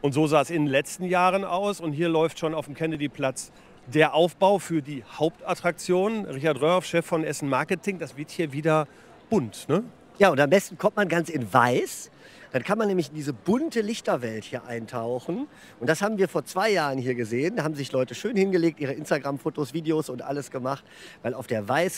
Und so sah es in den letzten Jahren aus. Und hier läuft schon auf dem Kennedyplatz der Aufbau für die Hauptattraktion. Richard Röhrhoff, Chef von Essen Marketing, das wird hier wieder bunt, ne? Ja, und am besten kommt man ganz in weiß. Dann kann man nämlich in diese bunte Lichterwelt hier eintauchen. Und das haben wir vor 2 Jahren hier gesehen. Da haben sich Leute schön hingelegt, ihre Instagram-Fotos, Videos und alles gemacht. Weil auf der weißen